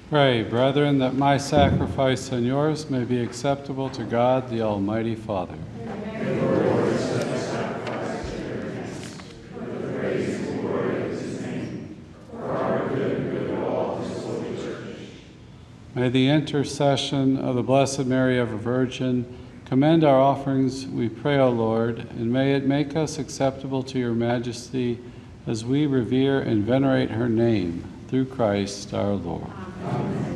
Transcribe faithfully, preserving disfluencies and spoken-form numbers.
Pray, brethren, that my sacrifice and yours may be acceptable to God, the Almighty Father. May the intercession of the Blessed Mary, ever Virgin, commend our offerings, we pray, O Lord, and may it make us acceptable to your majesty as we revere and venerate her name, through Christ our Lord. Amen.